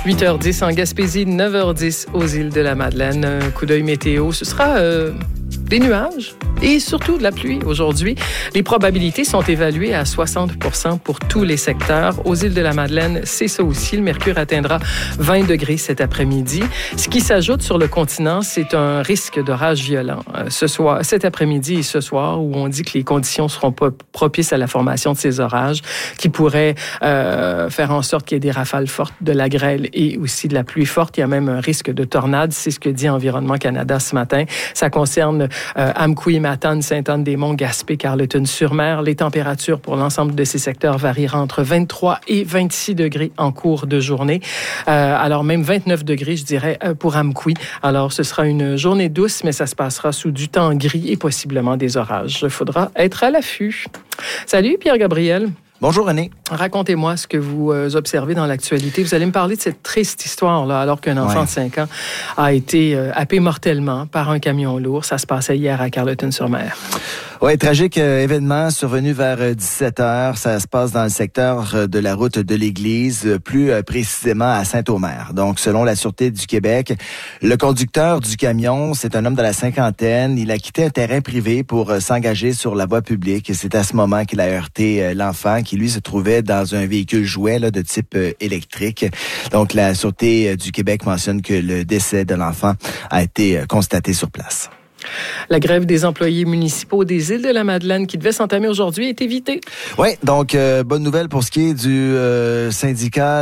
8h10 en Gaspésie, 9h10 aux îles de la Madeleine. Un coup d'œil météo, ce sera des nuages et surtout de la pluie aujourd'hui. Les probabilités sont évaluées à 60% pour tous les secteurs. Aux îles de la Madeleine, c'est ça aussi. Le mercure atteindra 20 degrés cet après-midi. Ce qui s'ajoute sur le continent, c'est un risque d'orage violent. Cet après-midi et ce soir, où on dit que les conditions seront pas propices à la formation de ces orages qui pourraient faire en sorte qu'il y ait des rafales fortes, de la grêle et aussi de la pluie forte. Il y a même un risque de tornade. C'est ce que dit Environnement Canada ce matin. Ça concerne Amqui, Matane, Sainte-Anne-des-Monts, Gaspé, Carleton-sur-Mer. Les températures pour l'ensemble de ces secteurs varieront entre 23 et 26 degrés en cours de journée. Alors même 29 degrés, je dirais, pour Amqui. Alors ce sera une journée douce, mais ça se passera sous du temps gris et possiblement des orages. Il faudra être à l'affût. Salut Pierre-Gabriel. Bonjour René. Racontez-moi ce que vous observez dans l'actualité. Vous allez me parler de cette triste histoire-là, alors qu'un enfant de 5 ans a été happé mortellement par un camion lourd. Ça se passait hier à Carleton-sur-Mer. Oui, tragique événement survenu vers 17h. Ça se passe dans le secteur de la route de l'Église, plus précisément à Saint-Omer. Donc, selon la Sûreté du Québec, le conducteur du camion, c'est un homme de la cinquantaine. Il a quitté un terrain privé pour s'engager sur la voie publique. Et c'est à ce moment qu'il a heurté l'enfant qui, lui, se trouvait dans un véhicule jouet de type électrique. Donc, la Sûreté du Québec mentionne que le décès de l'enfant a été constaté sur place. La grève des employés municipaux des îles de la Madeleine qui devait s'entamer aujourd'hui est évitée. Oui, donc bonne nouvelle pour ce qui est du syndicat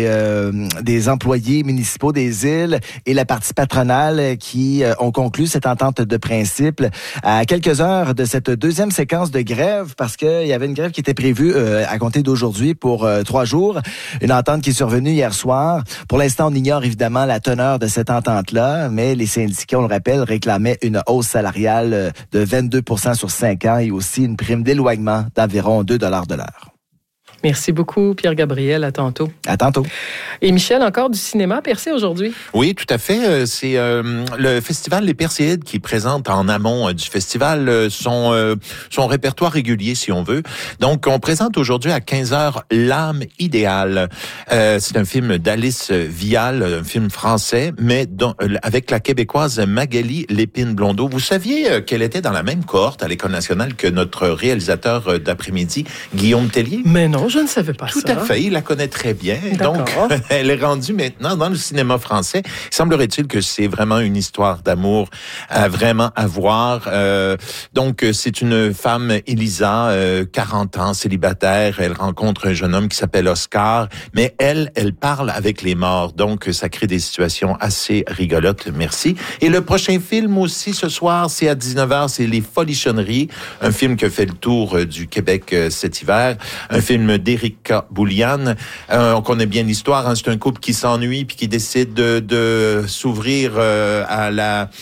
des employés municipaux des îles et la partie patronale qui ont conclu cette entente de principe à quelques heures de cette deuxième séquence de grève parce qu'il y avait une grève qui était prévue à compter d'aujourd'hui pour 3 jours. Une entente qui est survenue hier soir. Pour l'instant, on ignore évidemment la teneur de cette entente-là, mais les syndicats, on le rappelle, réclamaient une hausse salariale de 22% sur 5 ans et aussi une prime d'éloignement d'environ 2 $ de l'heure. Merci beaucoup, Pierre-Gabriel. À tantôt. À tantôt. Et Michel, encore du cinéma percé aujourd'hui? Oui, tout à fait. C'est le festival Les Perséides qui présente en amont du festival son répertoire régulier, si on veut. Donc, on présente aujourd'hui à 15h L'âme idéale. C'est un film d'Alice Vial, un film français, mais avec la Québécoise Magali Lépine-Blondeau. Vous saviez qu'elle était dans la même cohorte à l'École nationale que notre réalisateur d'après-midi, Guillaume Tellier? Mais non, je ne savais pas Tout ça. à fait, il la connaît très bien. D'accord. Donc, elle est rendue maintenant dans le cinéma français. Semblerait-il que c'est vraiment une histoire d'amour vraiment à voir. Donc, c'est une femme, Elisa, 40 ans, célibataire. Elle rencontre un jeune homme qui s'appelle Oscar, mais elle parle avec les morts. Donc, ça crée des situations assez rigolotes. Merci. Et le prochain film aussi, ce soir, c'est à 19h, c'est Les Folichonneries, un film qui fait le tour du Québec cet hiver. Un film d'Erika Bouliane. On connaît bien l'histoire. Hein, c'est un couple qui s'ennuie puis qui décide de s'ouvrir à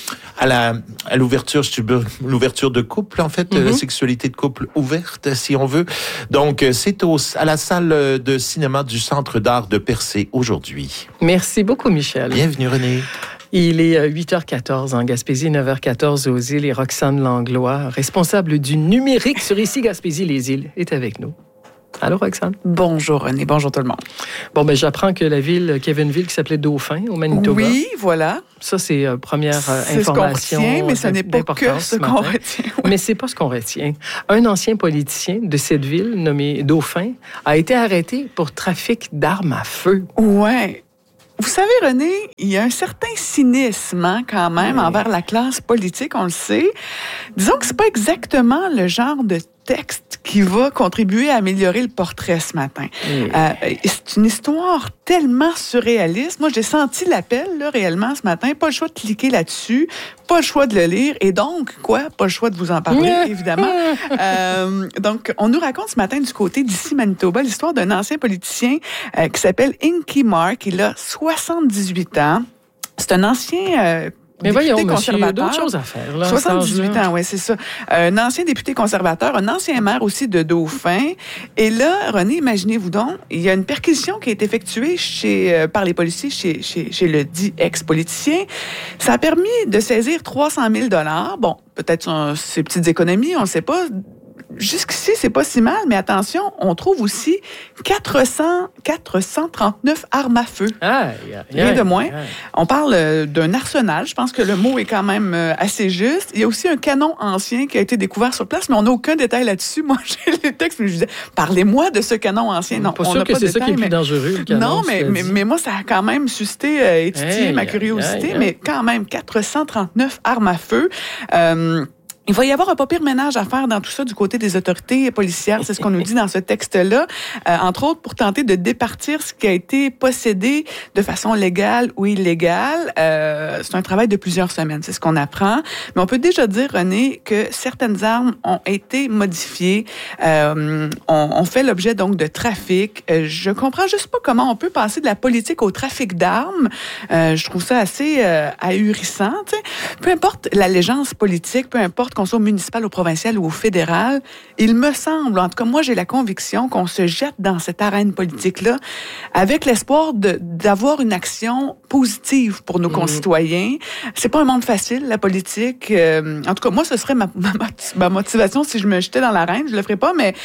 l'ouverture de couple, en fait, la sexualité de couple ouverte, si on veut. Donc, c'est à la salle de cinéma du Centre d'art de Percé aujourd'hui. Merci beaucoup, Michel. Bienvenue, René. Il est 8h14 en Gaspésie, 9h14 aux îles et Roxane Langlois, responsable du numérique sur Ici Gaspésie les îles, est avec nous. Allô, Roxane? Bonjour, René. Bonjour tout le monde. Bon, j'apprends que la ville, qu'il y avait une ville qui s'appelait Dauphin, au Manitoba. Oui, voilà. Ça, c'est première c'est information. Ce qu'on retient, mais ce n'est pas que ce qu'on retient. Ouais. Mais c'est pas ce qu'on retient. Un ancien politicien de cette ville, nommé Dauphin, a été arrêté pour trafic d'armes à feu. Ouais. Vous savez, René, il y a un certain cynisme quand même envers la classe politique, on le sait. Disons que c'est pas exactement le genre de texte qui va contribuer à améliorer le portrait ce matin. C'est une histoire tellement surréaliste. Moi, j'ai senti l'appel là, réellement ce matin. Pas le choix de cliquer là-dessus, pas le choix de le lire et donc, pas le choix de vous en parler, évidemment. Donc, on nous raconte ce matin du côté d'Ici Manitoba l'histoire d'un ancien politicien qui s'appelle Inky Mark. Il a 78 ans. C'est un ancien... Mais voyons, député monsieur, il y a conservateur. d'autres choses à faire. Là, 78 ans, oui, c'est ça. Un ancien député conservateur, un ancien maire aussi de Dauphin. Et là, René, imaginez-vous donc, il y a une perquisition qui est effectuée par les policiers chez le dit ex-politicien. Ça a permis de saisir 300 000 $. Bon, peut-être ses petites économies, on ne sait pas. jusqu'ici, c'est pas si mal, mais attention, on trouve aussi 439 armes à feu. Rien de moins. On parle d'un arsenal. Je pense que le mot est quand même assez juste. Il y a aussi un canon ancien qui a été découvert sur place, mais on n'a aucun détail là-dessus. Moi, j'ai le texte, mais je disais, parlez-moi de ce canon ancien. Non, pas sûr que c'est ça qui est le plus dangereux, le canon. Non, mais moi, ça a quand même suscité et titillé ma curiosité, mais quand même, 439 armes à feu. Il va y avoir un pas pire ménage à faire dans tout ça du côté des autorités policières, c'est ce qu'on nous dit dans ce texte-là, entre autres pour tenter de départir ce qui a été possédé de façon légale ou illégale. C'est un travail de plusieurs semaines, c'est ce qu'on apprend. Mais on peut déjà dire, René, que certaines armes ont été modifiées, ont fait l'objet donc de trafic. Je comprends juste pas comment on peut passer de la politique au trafic d'armes. Je trouve ça assez ahurissant. T'sais. Peu importe l'allégeance politique, peu importe qu'on soit au municipal, au provincial ou au fédéral, il me semble, en tout cas, moi, j'ai la conviction qu'on se jette dans cette arène politique-là avec l'espoir d'avoir une action positive pour nos concitoyens. C'est pas un monde facile, la politique. En tout cas, moi, ce serait ma motivation si je me jetais dans l'arène. Je le ferais pas, mais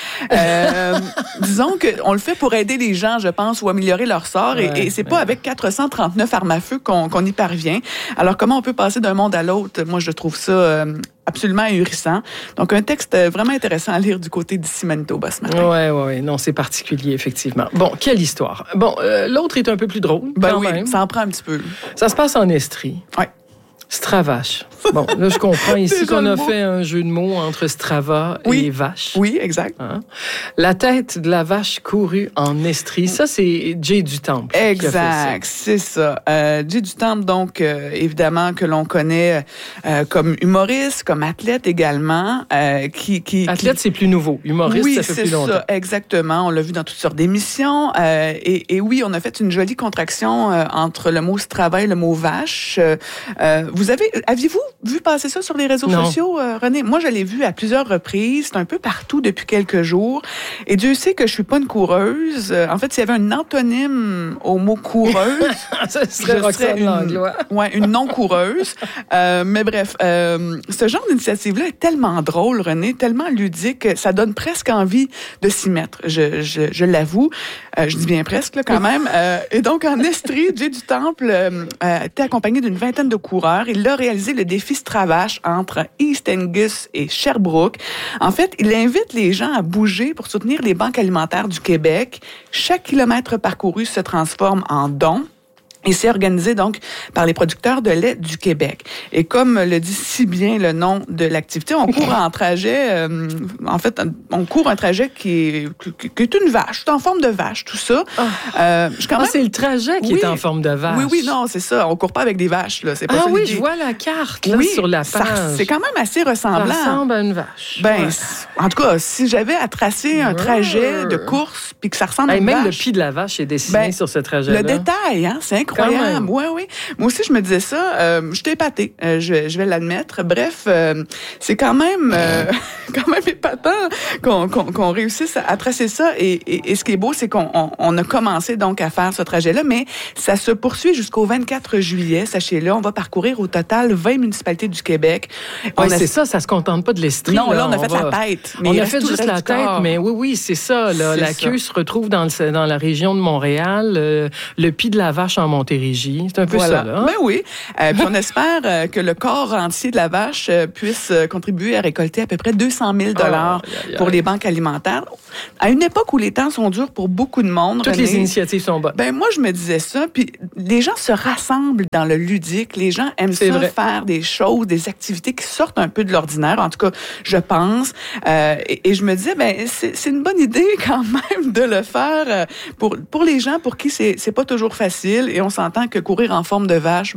disons qu'on le fait pour aider les gens, je pense, ou améliorer leur sort. Et c'est pas avec 439 armes à feu qu'on y parvient. Alors, comment on peut passer d'un monde à l'autre? Moi, je trouve ça absolument ahurissant. Donc, un texte vraiment intéressant à lire du côté d'ici Manitoba ce matin. Oui. Non, c'est particulier, effectivement. Bon, quelle histoire. Bon, l'autre est un peu plus drôle, quand même. Ça en prend un petit peu. Ça se passe en Estrie. Oui. Stravache. Bon, là, je comprends ici qu'on a fait un jeu de mots entre Strava et vache. Oui, exact. Hein? La tête de la vache courue en Estrie, ça, c'est Jay du Temple. Exact, c'est ça. Jay du Temple, donc, évidemment, que l'on connaît comme humoriste, comme athlète également. Athlète, c'est plus nouveau. Humoriste, ça fait plus longtemps. Oui, c'est ça, exactement. On l'a vu dans toutes sortes d'émissions. Et oui, on a fait une jolie contraction entre le mot Strava et le mot vache. Aviez-vous vu passer ça sur les réseaux sociaux, René? Moi, je l'ai vu à plusieurs reprises. C'est un peu partout depuis quelques jours. Et Dieu sait que je suis pas une coureuse. En fait, s'il y avait un antonyme au mot coureuse, ça serait Roxane Langlois. Une non-coureuse. Mais bref, ce genre d'initiative-là est tellement drôle, René, tellement ludique, ça donne presque envie de s'y mettre. Je l'avoue. Je dis bien presque, là, quand même. Et donc, en Estrie, Jay du Temple était accompagné d'une vingtaine de coureurs. Il a réalisé le défi Stravache entre East Angus et Sherbrooke. En fait, il invite les gens à bouger pour soutenir les banques alimentaires du Québec. Chaque kilomètre parcouru se transforme en don. Et c'est organisé donc par les producteurs de lait du Québec. Et comme le dit si bien le nom de l'activité, on court un trajet, on court un trajet qui est une vache, c'est en forme de vache, tout ça. C'est le trajet qui est en forme de vache. Oui, non, c'est ça. On court pas avec des vaches, là. C'est pas ça oui, l'idée. Je vois la carte là, sur la page. C'est quand même assez ressemblant. Ça ressemble à une vache. En tout cas, si j'avais à tracer un trajet de course puis que ça ressemble à une vache. Même le pied de la vache est dessiné sur ce trajet-là. Le détail, c'est incroyable. Oui. Moi aussi, je me disais ça. J'étais épatée, je vais l'admettre. Bref, c'est quand même épatant qu'on réussisse à tracer ça. Et ce qui est beau, c'est qu'on a commencé donc à faire ce trajet-là, mais ça se poursuit jusqu'au 24 juillet. Sachez-le, on va parcourir au total 20 municipalités du Québec. C'est ça se contente pas de l'Estrie. Non, là, on a fait la tête. On a fait juste la tête, mais oui, c'est ça. Là, la queue se retrouve dans la région de Montréal. Le pied de la vache en Montérégie. C'est un peu ça, là. Ben oui. Puis on espère que le corps entier de la vache puisse contribuer à récolter à peu près 200 000 $ pour les banques alimentaires. À une époque où les temps sont durs pour beaucoup de monde, toutes les initiatives sont bonnes. Ben moi, je me disais ça. Puis les gens se rassemblent dans le ludique. Les gens aiment faire des choses, des activités qui sortent un peu de l'ordinaire. En tout cas, je pense. Et je me disais, c'est une bonne idée quand même de le faire pour les gens pour qui c'est pas toujours facile. Et on s'entend que courir en forme de vache,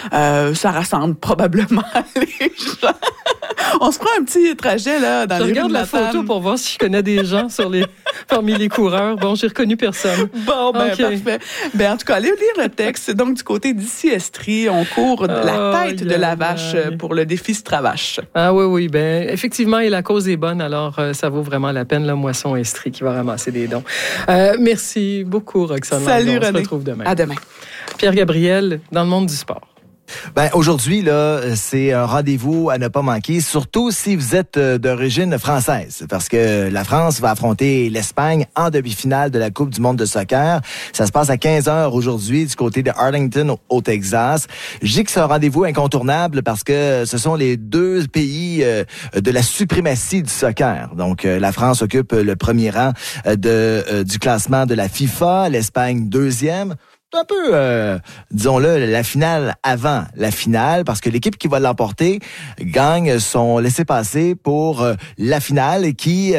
ça rassemble probablement les gens. On se prend un petit trajet là dans les rues de regarde la photo pour voir si je connais des gens parmi les coureurs. Bon, j'ai reconnu personne. Bon, parfait. En tout cas, allez lire le texte. Donc, du côté d'ici Estrie, on court la tête de la vache pour le défi Stravache. Ah oui. Effectivement, et la cause est bonne, alors ça vaut vraiment la peine, la Moisson Estrie qui va ramasser des dons. Merci beaucoup, Roxane. Salut, René. On se retrouve demain. À demain. Pierre Gabriel, dans le monde du sport. Ben aujourd'hui là, c'est un rendez-vous à ne pas manquer, surtout si vous êtes d'origine française, parce que la France va affronter l'Espagne en demi-finale de la Coupe du monde de soccer. Ça se passe à 15h aujourd'hui du côté de Arlington au Texas. Je dis que c'est un rendez-vous incontournable parce que ce sont les deux pays de la suprématie du soccer. Donc la France occupe le premier rang du classement de la FIFA, l'Espagne deuxième. Un peu, disons-le, la finale avant la finale, parce que l'équipe qui va l'emporter gagne son laissez-passer pour la finale et qui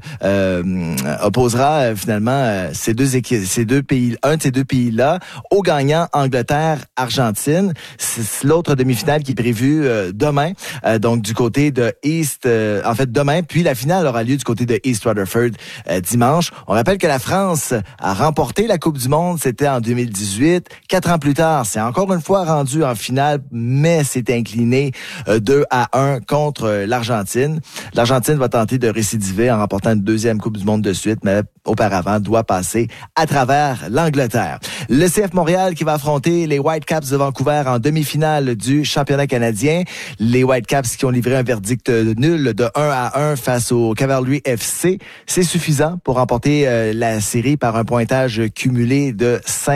opposera finalement ces deux pays, un de ces deux pays-là, au gagnant Angleterre-Argentine. C'est l'autre demi-finale qui est prévue demain, donc du côté de East, en fait demain, puis la finale aura lieu du côté de East Rutherford dimanche. On rappelle que la France a remporté la Coupe du monde, c'était en 2018. 4 ans plus tard, c'est encore une fois rendu en finale, mais c'est incliné 2-1 contre l'Argentine. L'Argentine va tenter de récidiver en remportant une deuxième Coupe du monde de suite, mais auparavant doit passer à travers l'Angleterre. Le CF Montréal qui va affronter les Whitecaps de Vancouver en demi-finale du championnat canadien. Les Whitecaps qui ont livré un verdict nul de 1-1 face au Cavalry FC. C'est suffisant pour remporter la série par un pointage cumulé de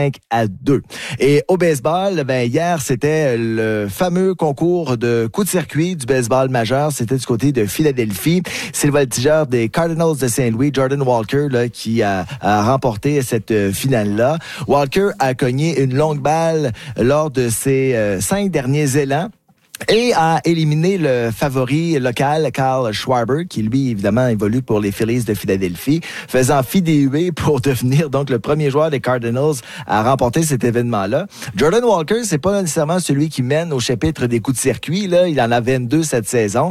5-2. Et au baseball, hier, c'était le fameux concours de coup de circuit du baseball majeur. C'était du côté de Philadelphie. C'est le voltigeur des Cardinals de Saint-Louis, Jordan Walker, là, qui a remporté cette finale-là. Walker a cogné une longue balle lors de ses 5 derniers élans et a éliminé le favori local, Kyle Schwarber, qui lui, évidemment, évolue pour les Phillies de Philadelphie, faisant fi des huées pour devenir donc le premier joueur des Cardinals à remporter cet événement-là. Jordan Walker, c'est pas nécessairement celui qui mène au chapitre des coups de circuit, là. Il en a 22 cette saison.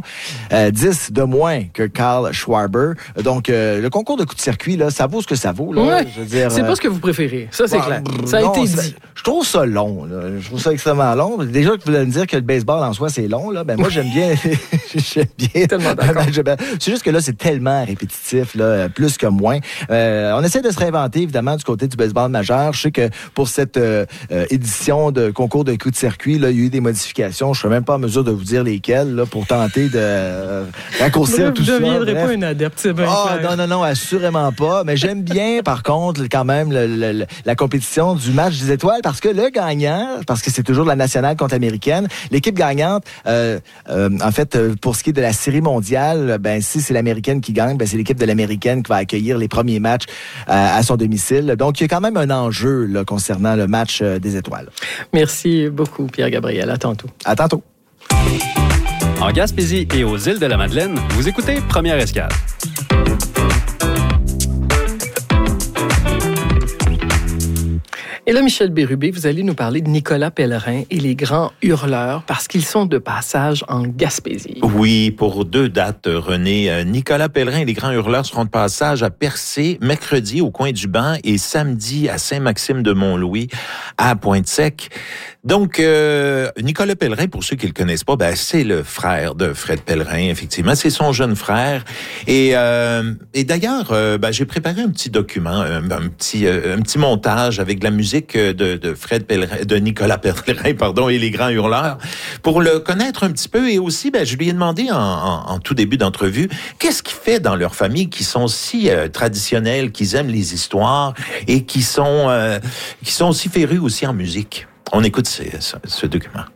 10 de moins que Kyle Schwarber. Donc, le concours de coups de circuit, là, ça vaut ce que ça vaut, là. Ouais. Je veux dire, c'est pas ce que vous préférez. Ça, c'est clair. Ça a été dit. Je trouve ça long, là. Je trouve ça extrêmement long. Déjà que vous allez me dire que le baseball en soi, c'est long, là. Ben, moi, j'aime bien. J'aime bien. Tellement d'accord. C'est juste que là, c'est tellement répétitif, là, plus que moins. On essaie de se réinventer, évidemment, du côté du baseball majeur. Je sais que pour cette édition de concours de coups de circuit, là, il y a eu des modifications. Je ne suis même pas en mesure de vous dire lesquelles, là, pour tenter de raccourcir tout ça. Vous ne deviendrez pas un adepte, c'est bien clair. Non, assurément pas. Mais j'aime bien, par contre, quand même, la compétition du match des étoiles, parce que le gagnant, parce que c'est toujours la nationale contre l'américaine, l'équipe gagnante, en fait, pour ce qui est de la série mondiale, ben si c'est l'américaine qui gagne, ben c'est l'équipe de l'américaine qui va accueillir les premiers matchs à son domicile. Donc, il y a quand même un enjeu là, concernant le match des étoiles. Merci beaucoup, Pierre-Gabriel. À tantôt. À tantôt. En Gaspésie et aux îles de la Madeleine, vous écoutez Première Escale. Et là, Michel Bérubé, vous allez nous parler de Nicolas Pellerin et les Grands Hurleurs parce qu'ils sont de passage en Gaspésie. Oui, pour 2 dates, René. Nicolas Pellerin et les Grands Hurleurs seront de passage à Percé, mercredi au coin du Banc et samedi à Saint-Maxime-de-Montlouis à Pointe-Sec. Donc, Nicolas Pellerin, pour ceux qui le connaissent pas, ben c'est le frère de Fred Pellerin, effectivement. C'est son jeune frère. Et d'ailleurs, j'ai préparé un petit document, un petit montage avec de la musique de Fred Pellerin, de Nicolas Pellerin, et les Grands Hurleurs, pour le connaître un petit peu. Et aussi, je lui ai demandé en tout début d'entrevue, qu'est-ce qui fait dans leur famille qui sont si traditionnels, qui aiment les histoires et qui sont aussi férus aussi en musique. On écoute ce document.